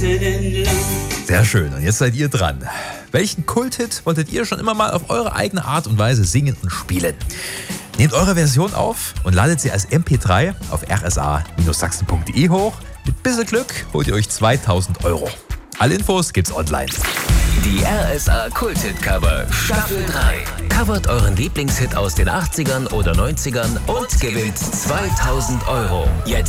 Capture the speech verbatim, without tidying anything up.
Straßen entlang. Sehr schön, und jetzt seid ihr dran. Welchen Kulthit wolltet ihr schon immer mal auf eure eigene Art und Weise singen und spielen? Nehmt eure Version auf und ladet sie als M P drei auf r s a Sachsen punkt de hoch. Mit bisschen Glück holt ihr euch zweitausend Euro. Alle Infos gibt's online. Die R S A Kulthit-Cover Staffel drei. Covert euren Lieblingshit aus den achtzigern oder neunzigern und gewinnt zweitausend Euro. Jetzt